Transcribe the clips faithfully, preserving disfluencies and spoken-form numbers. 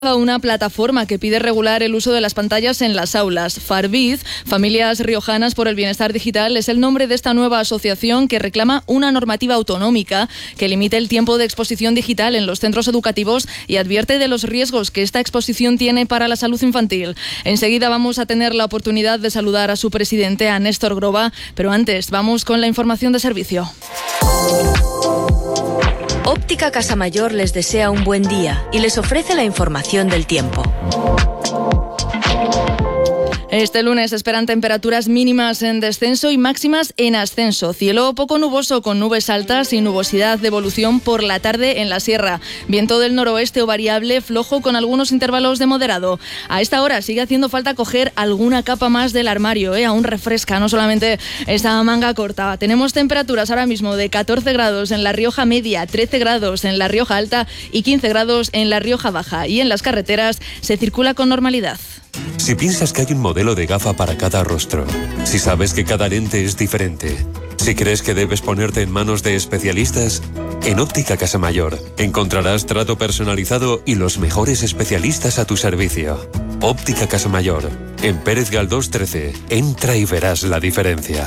Una plataforma que pide regular el uso de las pantallas en las aulas. Farviz, Familias Riojanas por el Bienestar Digital, es el nombre de esta nueva asociación que reclama una normativa autonómica que limite el tiempo de exposición digital en los centros educativos y advierte de los riesgos que esta exposición tiene para la salud infantil. Enseguida vamos a tener la oportunidad de saludar a su presidente, a Néstor Groba, pero antes vamos con la información de servicio. Óptica Casamayor les desea un buen día y les ofrece la información del tiempo. Este lunes esperan temperaturas mínimas en descenso y máximas en ascenso. Cielo poco nuboso con nubes altas y nubosidad de evolución por la tarde en la sierra. Viento del noroeste o variable, flojo con algunos intervalos de moderado. A esta hora sigue haciendo falta coger alguna capa más del armario, ¿eh? Aún refresca, no solamente esta manga corta. Tenemos temperaturas ahora mismo de catorce grados en La Rioja Media, trece grados en La Rioja Alta y quince grados en La Rioja Baja. Y en las carreteras se circula con normalidad. Si piensas que hay un modelo de gafa para cada rostro, si sabes que cada lente es diferente, si crees que debes ponerte en manos de especialistas, en Óptica Casamayor encontrarás trato personalizado y los mejores especialistas a tu servicio. Óptica Casamayor, en Pérez Galdós trece. Entra y verás la diferencia.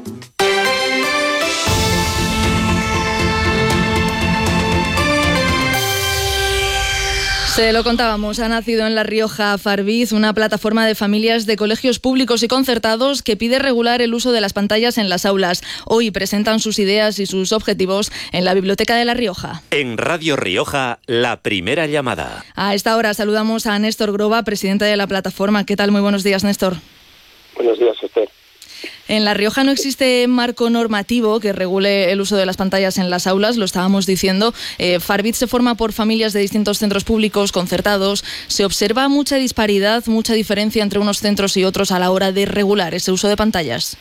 Se lo contábamos, ha nacido en La Rioja Farviz, una plataforma de familias de colegios públicos y concertados que pide regular el uso de las pantallas en las aulas. Hoy presentan sus ideas y sus objetivos en la Biblioteca de La Rioja. En Radio Rioja, la primera llamada. A esta hora saludamos a Néstor Groba, presidente de la plataforma. ¿Qué tal? Muy buenos días, Néstor. Buenos días, Esther. En La Rioja no existe marco normativo que regule el uso de las pantallas en las aulas, lo estábamos diciendo. Eh, Farviz se forma por familias de distintos centros públicos concertados. ¿Se observa mucha disparidad, mucha diferencia entre unos centros y otros a la hora de regular ese uso de pantallas?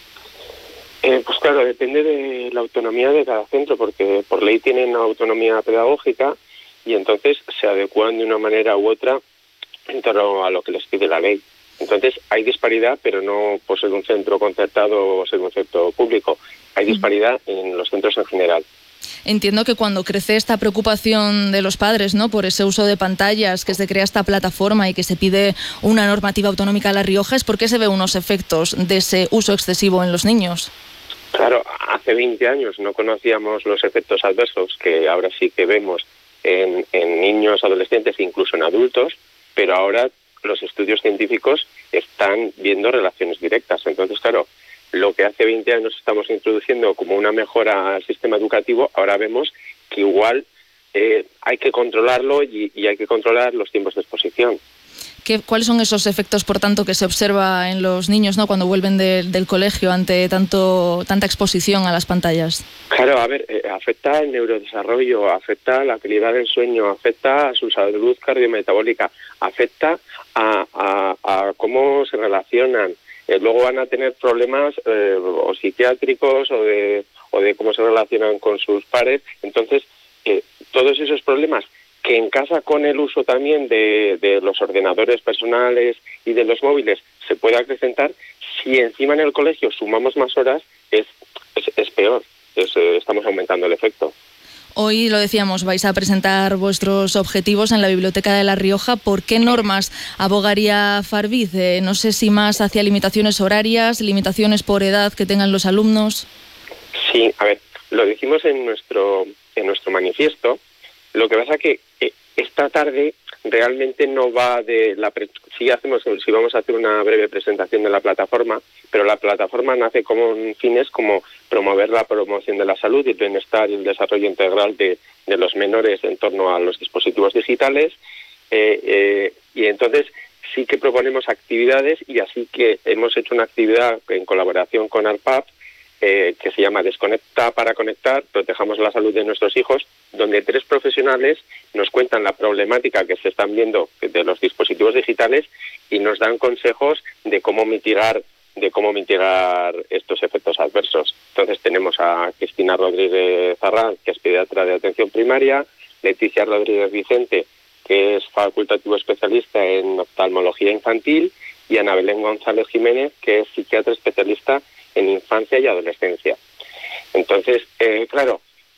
Eh, pues claro, depende de la autonomía de cada centro, porque por ley tienen autonomía pedagógica y entonces se adecúan de una manera u otra en torno a lo que les pide la ley. Entonces hay disparidad, pero no por ser un centro concertado o ser un centro público. Hay disparidad en los centros en general. Entiendo que cuando crece esta preocupación de los padres, ¿no?, por ese uso de pantallas, que se crea esta plataforma y que se pide una normativa autonómica a La Rioja, ¿es porque se ven unos efectos de ese uso excesivo en los niños? Claro, hace veinte años no conocíamos los efectos adversos que ahora sí que vemos en, en niños, adolescentes e incluso en adultos, pero ahora los estudios científicos están viendo relaciones directas. Entonces, claro, lo que hace veinte años estamos introduciendo como una mejora al sistema educativo, ahora vemos que igual eh, hay que controlarlo y, y hay que controlar los tiempos de exposición. ¿Qué, ¿Cuáles son esos efectos, por tanto, que se observa en los niños, ¿no?, cuando vuelven de, del colegio ante tanto tanta exposición a las pantallas? Claro, a ver, eh, afecta al neurodesarrollo, afecta a la calidad del sueño, afecta a su salud cardiometabólica, afecta a, a, a cómo se relacionan. Eh, luego van a tener problemas eh, o psiquiátricos o de, o de cómo se relacionan con sus pares. Entonces, eh, todos esos problemas que en casa, con el uso también de, de los ordenadores personales y de los móviles, se puede acrecentar, si encima en el colegio sumamos más horas, es, es, es peor, es, eh, estamos aumentando el efecto. Hoy, lo decíamos, vais a presentar vuestros objetivos en la Biblioteca de La Rioja. ¿Por qué normas abogaría Farviz? Eh, no sé si más hacia limitaciones horarias, limitaciones por edad que tengan los alumnos. Sí, a ver, lo decimos en nuestro, en nuestro manifiesto. Lo que pasa que eh, esta tarde realmente no va de la... Pre- sí, hacemos, sí vamos a hacer una breve presentación de la plataforma, pero la plataforma nace con fines como promover la promoción de la salud y el bienestar y el desarrollo integral de, de los menores en torno a los dispositivos digitales. Eh, eh, y entonces sí que proponemos actividades, y así que hemos hecho una actividad en colaboración con ARPAP, Eh, que se llama Desconecta para Conectar, protejamos la salud de nuestros hijos, donde tres profesionales nos cuentan la problemática que se están viendo de los dispositivos digitales y nos dan consejos de cómo mitigar de cómo mitigar estos efectos adversos. Entonces tenemos a Cristina Rodríguez Zarrán, que es pediatra de atención primaria, Leticia Rodríguez Vicente, que es facultativo especialista en oftalmología infantil, y Ana Belén González Jiménez, que es psiquiatra especialista en infancia y adolescencia. Entonces, eh, claro,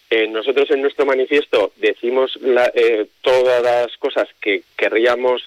Eh, nosotros en nuestro manifiesto decimos la, eh, todas las cosas que querríamos